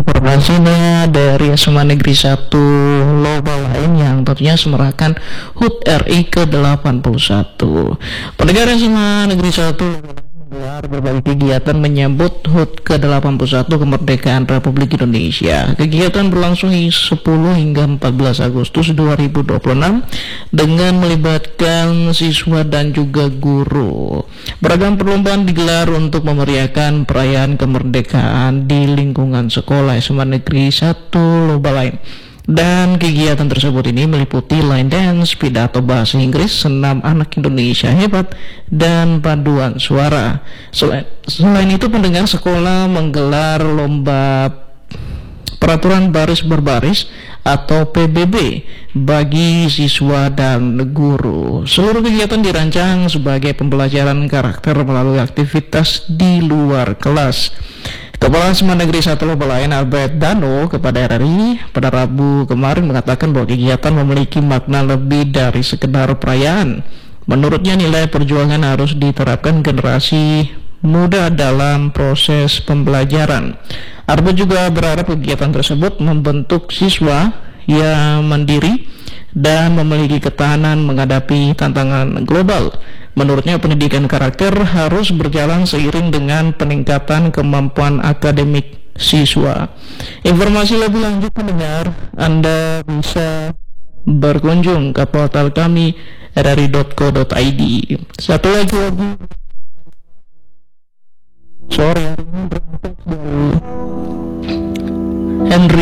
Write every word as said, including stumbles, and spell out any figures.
informasinya dari S M A Negeri satu Lobalain yang tentunya semerakan H U T R I ke delapan puluh satu. Pendengar S M A Negeri satu menggelar berbagai kegiatan menyambut H U T ke delapan puluh satu kemerdekaan Republik Indonesia. Kegiatan berlangsung sepuluh hingga empat belas Agustus dua ribu dua puluh enam dengan melibatkan siswa dan juga guru. Beragam perlombaan digelar untuk memeriahkan perayaan kemerdekaan di lingkungan sekolah S M A Negeri satu Lobalain. Dan kegiatan tersebut ini meliputi line dance, pidato bahasa Inggris, senam anak Indonesia hebat, dan paduan suara. Selain, selain itu, pendengar sekolah menggelar lomba peraturan baris berbaris atau P B B bagi siswa dan guru. Seluruh kegiatan dirancang sebagai pembelajaran karakter melalui aktivitas di luar kelas. Kepala S M A Negeri satu Lobalain Albert Dano kepada R R I pada Rabu kemarin mengatakan bahwa kegiatan memiliki makna lebih dari sekedar perayaan. Menurutnya nilai perjuangan harus diterapkan generasi muda dalam proses pembelajaran. Albert juga berharap kegiatan tersebut membentuk siswa yang mandiri dan memiliki ketahanan menghadapi tantangan global. Menurutnya pendidikan karakter harus berjalan seiring dengan peningkatan kemampuan akademik siswa. Informasi lebih lanjut pendengar, Anda bisa berkunjung ke portal kami r r i dot co dot i d. Satu lagi lagi sore hari ini berangkat dari Henry